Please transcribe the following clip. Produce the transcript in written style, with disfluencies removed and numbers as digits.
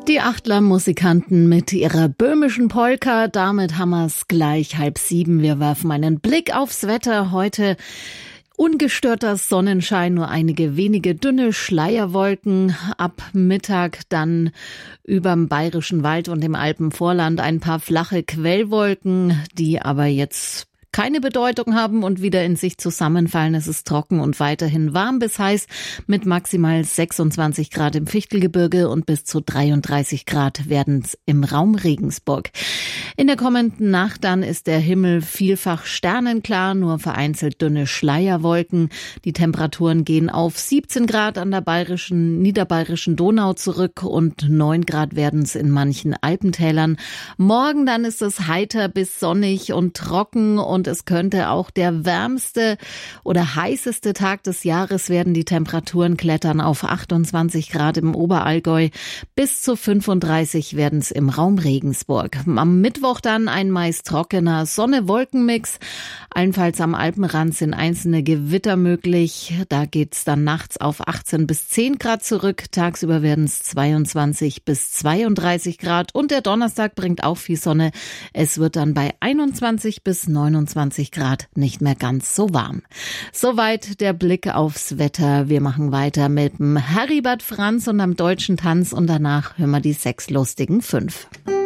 Die Achtler-Musikanten mit ihrer böhmischen Polka. Damit haben wir's gleich 6:30. Wir werfen einen Blick aufs Wetter heute. Ungestörter Sonnenschein, nur einige wenige dünne Schleierwolken. Ab Mittag dann überm Bayerischen Wald und dem Alpenvorland ein paar flache Quellwolken, die aber jetzt keine Bedeutung haben und wieder in sich zusammenfallen. Es ist trocken und weiterhin warm bis heiß mit maximal 26 Grad im Fichtelgebirge und bis zu 33 Grad werden es im Raum Regensburg. In der kommenden Nacht dann ist der Himmel vielfach sternenklar, nur vereinzelt dünne Schleierwolken. Die Temperaturen gehen auf 17 Grad an der niederbayerischen Donau zurück und 9 Grad werden es in manchen Alpentälern. Morgen dann ist es heiter bis sonnig und trocken und es könnte auch der wärmste oder heißeste Tag des Jahres werden. Die Temperaturen klettern auf 28 Grad im Oberallgäu, bis zu 35 werden es im Raum Regensburg. Am Mittwoch dann ein meist trockener Sonne-Wolken-Mix. Allenfalls am Alpenrand sind einzelne Gewitter möglich. Da geht's dann nachts auf 18 bis 10 Grad zurück. Tagsüber werden es 22 bis 32 Grad. Und der Donnerstag bringt auch viel Sonne. Es wird dann bei 21 bis 29 Grad nicht mehr ganz so warm. Soweit der Blick aufs Wetter. Wir machen weiter mit dem Heribert Franz und am deutschen Tanz und danach hören wir die 6 lustigen 5.